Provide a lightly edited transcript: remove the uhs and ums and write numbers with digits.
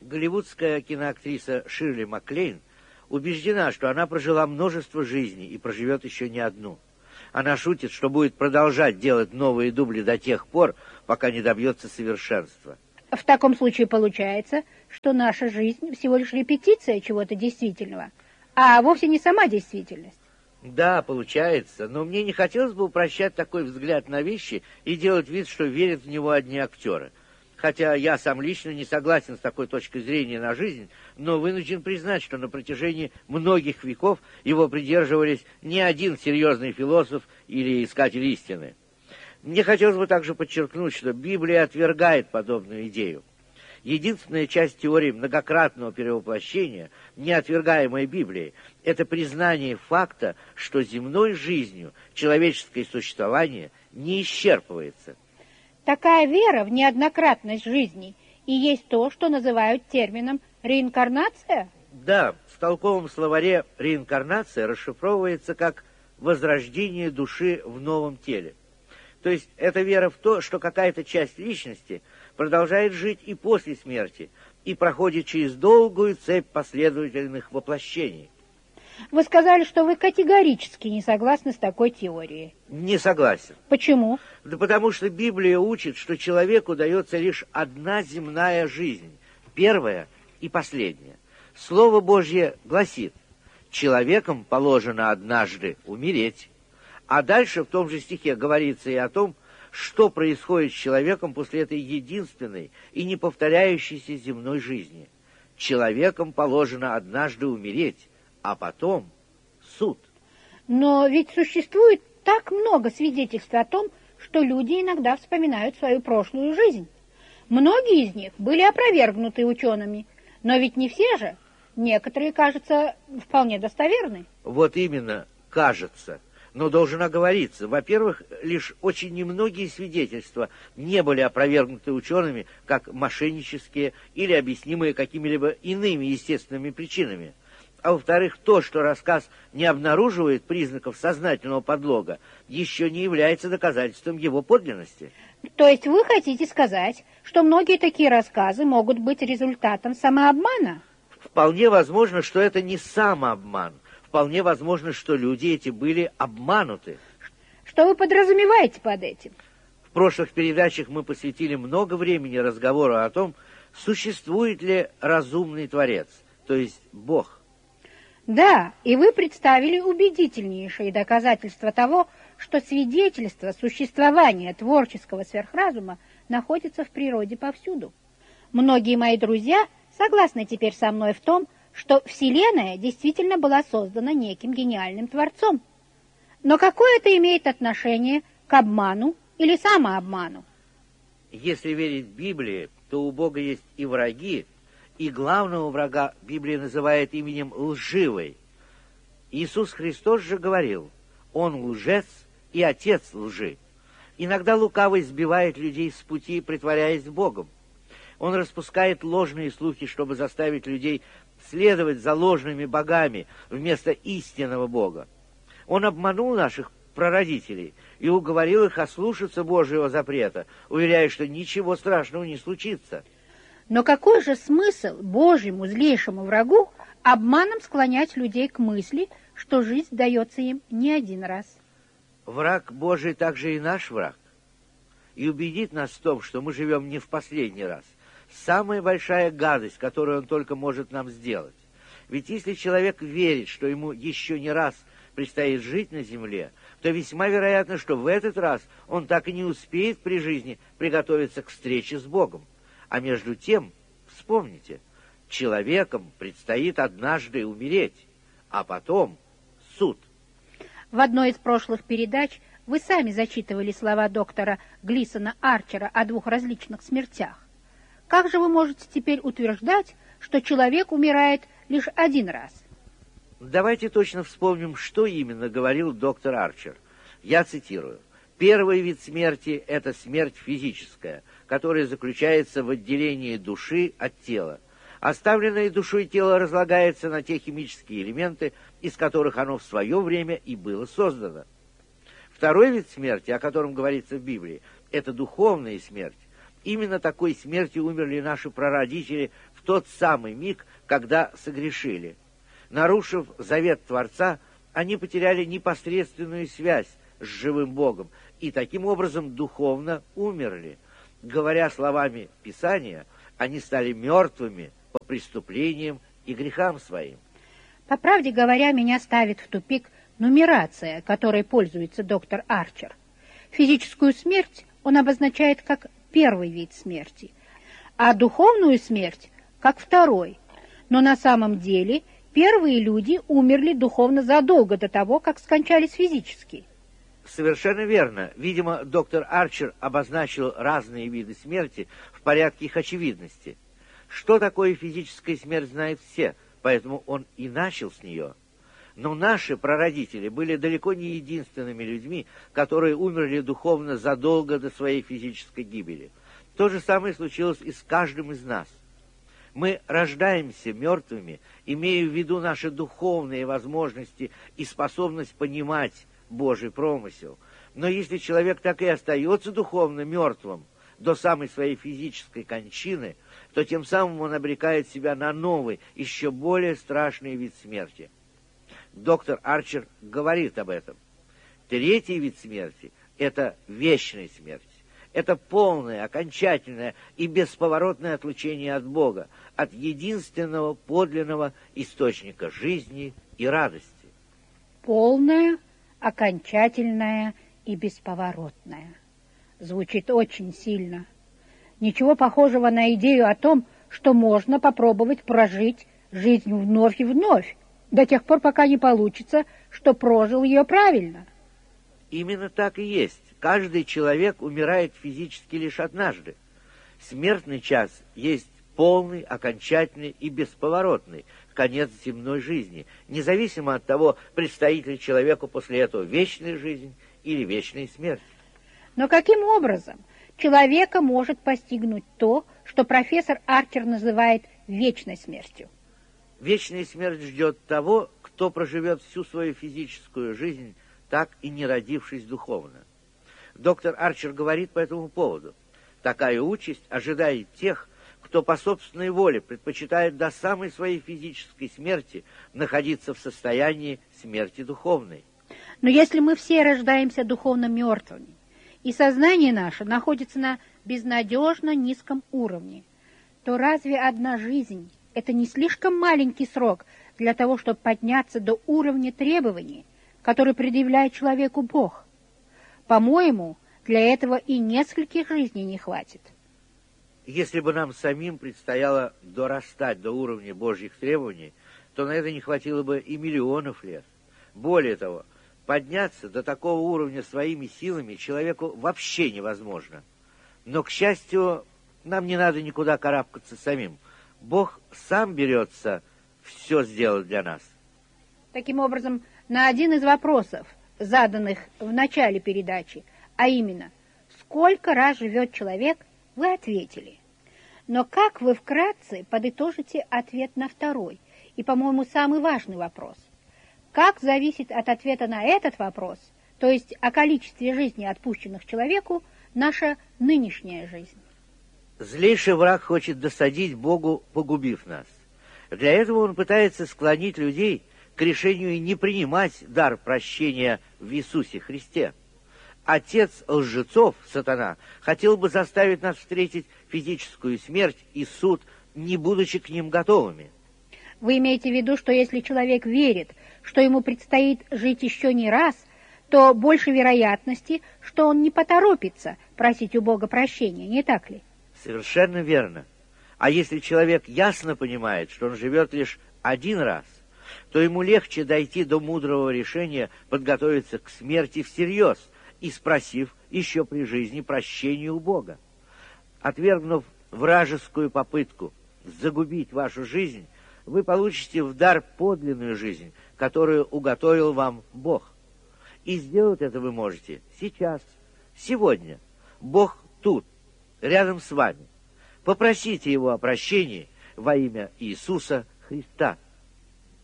Голливудская киноактриса Ширли Маклейн убеждена, что она прожила множество жизней и проживет еще не одну. Она шутит, что будет продолжать делать новые дубли до тех пор, пока не добьется совершенства. В таком случае получается, что наша жизнь всего лишь репетиция чего-то действительного, а вовсе не сама действительность. Да, получается, но мне не хотелось бы упрощать такой взгляд на вещи и делать вид, что верят в него одни актеры. Хотя я сам лично не согласен с такой точкой зрения на жизнь, но вынужден признать, что на протяжении многих веков его придерживались не один серьезный философ или искатель истины. Мне хотелось бы также подчеркнуть, что Библия отвергает подобную идею. Единственная часть теории многократного перевоплощения, не отвергаемой Библией, это признание факта, что земной жизнью человеческое существование не исчерпывается. Такая вера в неоднократность жизни и есть то, что называют термином реинкарнация? Да, в толковом словаре реинкарнация расшифровывается как возрождение души в новом теле. То есть это вера в то, что какая-то часть личности продолжает жить и после смерти, и проходит через долгую цепь последовательных воплощений. Вы сказали, что вы категорически не согласны с такой теорией. Не согласен. Почему? Да потому что Библия учит, что человеку дается лишь одна земная жизнь, первая и последняя. Слово Божье гласит: человеком положено однажды умереть. А дальше в том же стихе говорится и о том, что происходит с человеком после этой единственной и неповторяющейся земной жизни. Человеком положено однажды умереть, а потом суд. Но ведь существует так много свидетельств о том, что люди иногда вспоминают свою прошлую жизнь. Многие из них были опровергнуты учеными, но ведь не все же. Некоторые, кажется, вполне достоверны. Вот именно, кажется. Но должен оговориться. Во-первых, лишь очень немногие свидетельства не были опровергнуты учеными как мошеннические или объяснимые какими-либо иными естественными причинами. А во-вторых, то, что рассказ не обнаруживает признаков сознательного подлога, еще не является доказательством его подлинности. То есть вы хотите сказать, что многие такие рассказы могут быть результатом самообмана? Вполне возможно, что это не самообман. Вполне возможно, что люди эти были обмануты. Что вы подразумеваете под этим? В прошлых передачах мы посвятили много времени разговору о том, существует ли разумный Творец, то есть Бог. Да, и вы представили убедительнейшие доказательства того, что свидетельство существования творческого сверхразума находится в природе повсюду. Многие мои друзья согласны теперь со мной в том, что Вселенная действительно была создана неким гениальным Творцом. Но какое это имеет отношение к обману или самообману? Если верить Библии, то у Бога есть и враги, и главного врага Библия называет именем лживый. Иисус Христос же говорил: «Он лжец и отец лжи». Иногда лукавый сбивает людей с пути, притворяясь Богом. Он распускает ложные слухи, чтобы заставить людей следовать за ложными богами вместо истинного Бога. Он обманул наших прародителей и уговорил их ослушаться Божьего запрета, уверяя, что ничего страшного не случится. Но какой же смысл Божьему злейшему врагу обманом склонять людей к мысли, что жизнь дается им не один раз? Враг Божий также и наш враг. И убедит нас в том, что мы живем не в последний раз. Самая большая гадость, которую он только может нам сделать. Ведь если человек верит, что ему еще не раз предстоит жить на земле, то весьма вероятно, что в этот раз он так и не успеет при жизни приготовиться к встрече с Богом. А между тем, вспомните, человеком предстоит однажды умереть, а потом суд. В одной из прошлых передач вы сами зачитывали слова доктора Глисона Арчера о двух различных смертях. Как же вы можете теперь утверждать, что человек умирает лишь один раз? Давайте точно вспомним, что именно говорил доктор Арчер. Я цитирую. «Первый вид смерти – это смерть физическая, которая заключается в отделении души от тела. Оставленное душой тело разлагается на те химические элементы, из которых оно в свое время и было создано. Второй вид смерти, о котором говорится в Библии, это духовная смерть. Именно такой смертью умерли наши прародители в тот самый миг, когда согрешили. Нарушив завет Творца, они потеряли непосредственную связь с живым Богом и таким образом духовно умерли. Говоря словами Писания, они стали мертвыми по преступлениям и грехам своим. По правде говоря, меня ставит в тупик нумерация, которой пользуется доктор Арчер. Физическую смерть он обозначает как первый вид смерти, а духовную смерть как второй. Но на самом деле первые люди умерли духовно задолго до того, как скончались физически. Совершенно верно. Видимо, доктор Арчер обозначил разные виды смерти в порядке их очевидности. Что такое физическая смерть, знают все, поэтому он и начал с нее. Но наши прародители были далеко не единственными людьми, которые умерли духовно задолго до своей физической гибели. То же самое случилось и с каждым из нас. Мы рождаемся мертвыми, имея в виду наши духовные возможности и способность понимать Божий промысел. Но если человек так и остается духовно мертвым до самой своей физической кончины, то тем самым он обрекает себя на новый, еще более страшный вид смерти. Доктор Арчер говорит об этом. Третий вид смерти – это вечная смерть. Это полное, окончательное и бесповоротное отлучение от Бога, от единственного подлинного источника жизни и радости. Полное, окончательное и бесповоротное. Звучит очень сильно. Ничего похожего на идею о том, что можно попробовать прожить жизнь вновь и вновь, до тех пор, пока не получится, что прожил ее правильно. Именно так и есть. Каждый человек умирает физически лишь однажды. Смертный час есть полный, окончательный и бесповоротный конец земной жизни, независимо от того, предстоит ли человеку после этого вечная жизнь или вечная смерть. Но каким образом человека может постигнуть то, что профессор Арчер называет вечной смертью? Вечная смерть ждет того, кто проживет всю свою физическую жизнь, так и не родившись духовно. Доктор Арчер говорит по этому поводу. Такая участь ожидает тех, кто по собственной воле предпочитает до самой своей физической смерти находиться в состоянии смерти духовной. Но если мы все рождаемся духовно мертвыми, и сознание наше находится на безнадежно низком уровне, то разве одна жизнь – это не слишком маленький срок для того, чтобы подняться до уровня требований, который предъявляет человеку Бог? По-моему, для этого и нескольких жизней не хватит. Если бы нам самим предстояло дорастать до уровня Божьих требований, то на это не хватило бы и миллионов лет. Более того, подняться до такого уровня своими силами человеку вообще невозможно. Но, к счастью, нам не надо никуда карабкаться самим. Бог сам берется все сделать для нас. Таким образом, на один из вопросов, заданных в начале передачи, а именно, сколько раз живет человек, вы ответили. Но как вы вкратце подытожите ответ на второй и, по-моему, самый важный вопрос? Как зависит от ответа на этот вопрос, то есть о количестве жизней, отпущенных человеку, наша нынешняя жизнь? Злейший враг хочет досадить Богу, погубив нас. Для этого он пытается склонить людей к решению не принимать дар прощения в Иисусе Христе. Отец лжецов, сатана, хотел бы заставить нас встретить физическую смерть и суд, не будучи к ним готовыми. Вы имеете в виду, что если человек верит, что ему предстоит жить еще не раз, то больше вероятности, что он не поторопится просить у Бога прощения, не так ли? Совершенно верно. А если человек ясно понимает, что он живет лишь один раз, то ему легче дойти до мудрого решения подготовиться к смерти всерьез и спросив еще при жизни прощения у Бога. Отвергнув вражескую попытку загубить вашу жизнь, вы получите в дар подлинную жизнь, которую уготовил вам Бог. И сделать это вы можете сейчас, сегодня. Бог тут, рядом с вами. Попросите Его о прощении во имя Иисуса Христа.